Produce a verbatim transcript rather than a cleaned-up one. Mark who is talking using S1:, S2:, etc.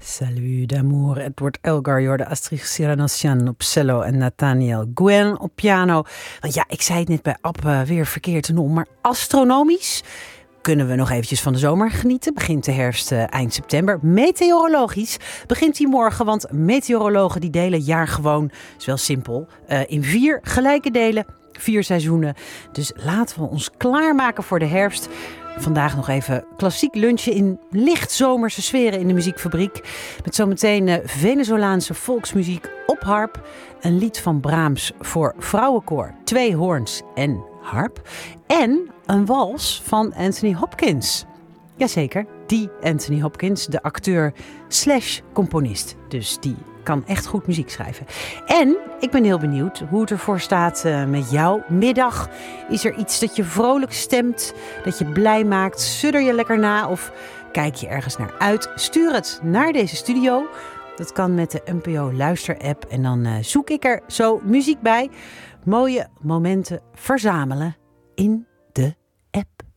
S1: Salut d'amour, Edward Elgar, je hoorde Astrid Cyranosian op cello en Nathaniel Gwen op piano. Want ja, ik zei het net bij Ab uh, weer verkeerd en om, maar astronomisch kunnen we nog eventjes van de zomer genieten. Begint de herfst uh, eind september. Meteorologisch begint die morgen, want meteorologen die delen het jaar gewoon, is wel simpel, uh, in vier gelijke delen, vier seizoenen. Dus laten we ons klaarmaken voor de herfst. Vandaag nog even klassiek lunchen in licht zomerse sferen in de muziekfabriek. Met zometeen uh, Venezolaanse volksmuziek op harp. Een lied van Brahms voor vrouwenkoor, twee hoorns en harp. En een wals van Anthony Hopkins. Jazeker, die Anthony Hopkins, de acteur slash componist. Dus die kan echt goed muziek schrijven. En ik ben heel benieuwd hoe het ervoor staat uh, met jouw middag. Is er iets dat je vrolijk stemt, dat je blij maakt? Sudder je lekker na of kijk je ergens naar uit? Stuur het naar deze studio. Dat kan met de N P O Luister-app en dan uh, zoek ik er zo muziek bij. Mooie momenten verzamelen in de app.